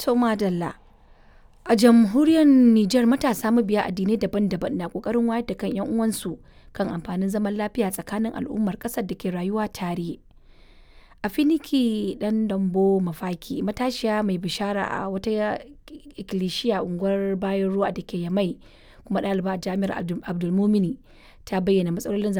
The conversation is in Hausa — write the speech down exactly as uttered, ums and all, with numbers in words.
To madalla. A jamhuriyar Nijar matasa mabiya addinai daban-daban na ƙoƙarin wayar da kan 'yan uwansu kan amfanin zaman lafiya tsakanin al'ummar ƙasar da ke rayuwa tare. Afiniki Ɗandawo Mafaki, matashiya mai bishara a wata ikilisiya unguwar Bayan Ruwa da ke Yamai kuma ɗaliba a Jami'ar Abdulmumuni, ta bayyana matsalolin